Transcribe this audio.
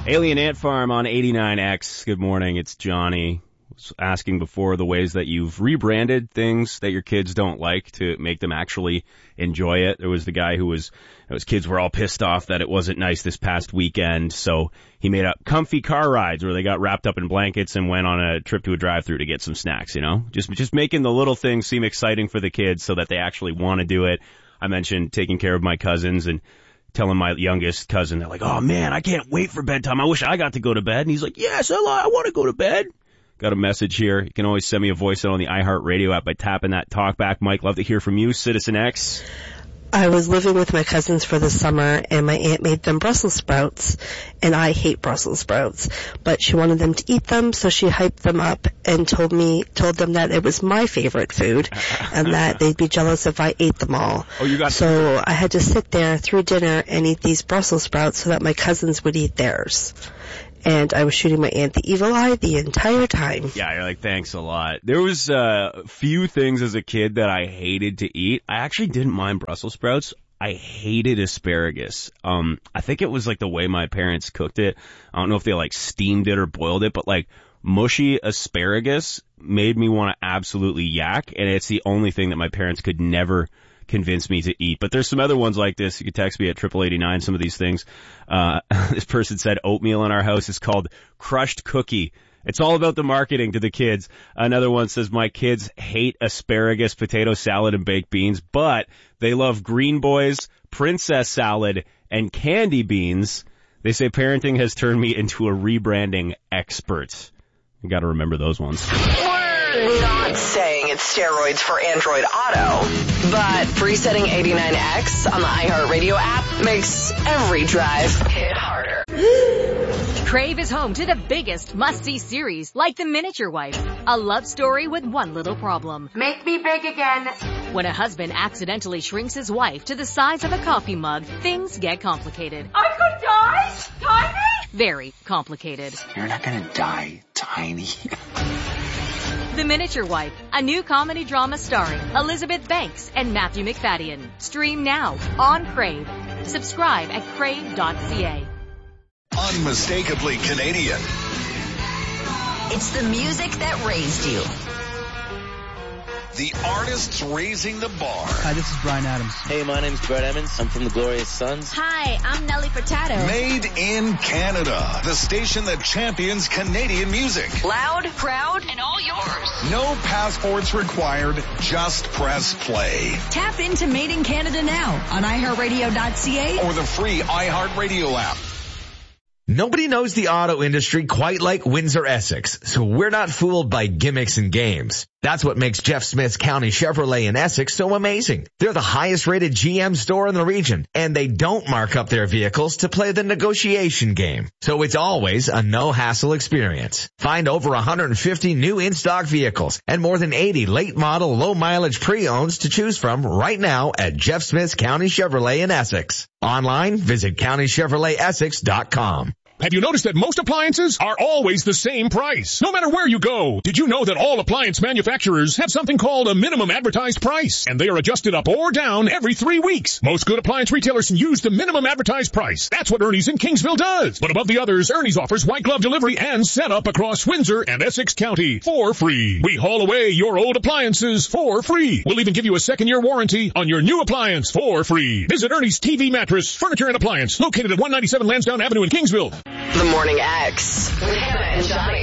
Alien Ant Farm on 89X. Good morning, it's Johnny. I was asking before the ways that you've rebranded things that your kids don't like to make them actually enjoy it. There was the guy his kids were all pissed off that it wasn't nice this past weekend, so he made up comfy car rides where they got wrapped up in blankets and went on a trip to a drive-thru to get some snacks, you know? Just making the little things seem exciting for the kids so that they actually want to do it. I mentioned taking care of my cousins and telling my youngest cousin, they're like, oh man, I can't wait for bedtime. I wish I got to go to bed. And he's like, yes, I want to go to bed. Got a message here. You can always send me a voice note on the iHeartRadio app by tapping that talkback. Mike, love to hear from you. Citizen X. I was living with my cousins for the summer, and my aunt made them Brussels sprouts, and I hate Brussels sprouts, but she wanted them to eat them, so she hyped them up and told them that it was my favorite food, and that they'd be jealous if I ate them all. So I had to sit there through dinner and eat these Brussels sprouts so that my cousins would eat theirs. And I was shooting my aunt the evil eye the entire time. Yeah, you're like, thanks a lot. There was a few things as a kid that I hated to eat. I actually didn't mind Brussels sprouts. I hated asparagus. I think it was like the way my parents cooked it. I don't know if they like steamed it or boiled it, but like mushy asparagus made me want to absolutely yak. And it's the only thing that my parents could never convince me to eat. But there's some other ones like this. You can text me at 8889, some of these things. This person said oatmeal in our house is called crushed cookie. It's all about the marketing to the kids. Another one says, my kids hate asparagus, potato salad, and baked beans, but they love Green Boys, princess salad, and candy beans. They say parenting has turned me into a rebranding expert. You got to remember those ones. We're not saying it's steroids for Android Auto, but presetting 89X on the iHeartRadio app makes every drive hit harder. Crave is home to the biggest must-see series, like The Miniature Wife, a love story with one little problem. Make me big again. When a husband accidentally shrinks his wife to the size of a coffee mug, things get complicated. I could die? Tiny? Very complicated. You're not gonna die, Tiny. The Miniature Wife, a new comedy drama starring Elizabeth Banks and Matthew McFadden. Stream now on Crave. Subscribe at crave.ca. Unmistakably Canadian. It's the music that raised you. The artists raising the bar. Hi, this is Bryan Adams. Hey, my name's Brett Emmons. I'm from the Glorious Sons. Hi, I'm Nelly Furtado. Made in Canada. The station that champions Canadian music. Loud, proud, and all yours. No passports required. Just press play. Tap into Made in Canada now on iHeartRadio.ca or the free iHeartRadio app. Nobody knows the auto industry quite like Windsor Essex, so we're not fooled by gimmicks and games. That's what makes Jeff Smith's County Chevrolet in Essex so amazing. They're the highest rated GM store in the region, and they don't mark up their vehicles to play the negotiation game. So it's always a no-hassle experience. Find over 150 new in-stock vehicles and more than 80 late model, low mileage pre-owns to choose from right now at Jeff Smith's County Chevrolet in Essex. Online, visit countychevroletessex.com. Have you noticed that most appliances are always the same price, no matter where you go? Did you know that all appliance manufacturers have something called a minimum advertised price, and they are adjusted up or down every 3 weeks? Most good appliance retailers use the minimum advertised price. That's what Ernie's in Kingsville does. But above the others, Ernie's offers white glove delivery and setup across Windsor and Essex County for free. We haul away your old appliances for free. We'll even give you a 2-year warranty on your new appliance for free. Visit Ernie's TV Mattress, Furniture and Appliance, located at 197 Lansdowne Avenue in Kingsville. The Morning X with Hannah and Johnny.